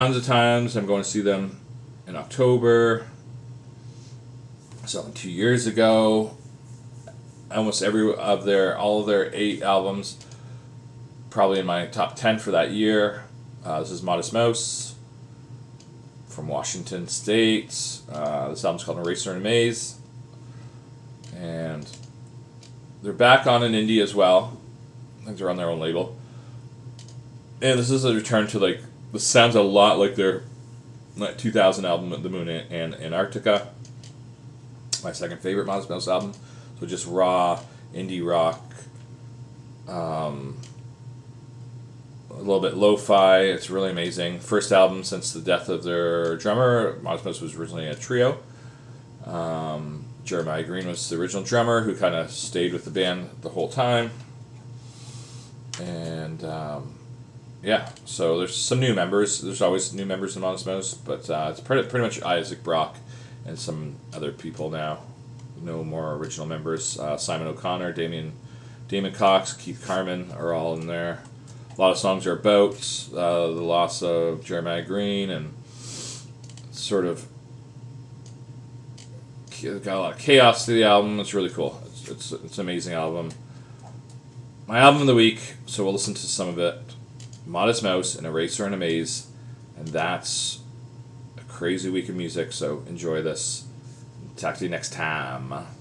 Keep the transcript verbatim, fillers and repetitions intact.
tons of times. I'm going to see them in October. I saw them two years ago. Almost every of their, all of their eight albums, probably in my top ten for that year. Uh, this is Modest Mouse from Washington State. Uh, this album's called Eraser and Amaze. And they're back on an indie as well. I think they're on their own label. And this is a return to, like, this sounds a lot like their like, two thousand album, The Moon and Antarctica. My second favorite Modest Mouse album. So just raw indie rock, um, a little bit lo-fi. It's really amazing. First album since the death of their drummer. Modest Mouse was originally a trio. Um, Jeremiah Green was the original drummer who kind of stayed with the band the whole time. And um, yeah, so there's some new members. There's always new members in Modest Mouse, but uh, it's pretty, pretty much Isaac Brock and some other people now. No more original members. Uh, Simon O'Connor, Damien, Damon Cox, Keith Carmen are all in there. A lot of songs are about uh, the loss of Jeremiah Green and sort of got a lot of chaos to the album. It's really cool. It's it's, it's an amazing album. My album of the week, so we'll listen to some of it. Modest Mouse and Eraser and Amaze, and that's a crazy week of music, so enjoy this. Talk to you next time.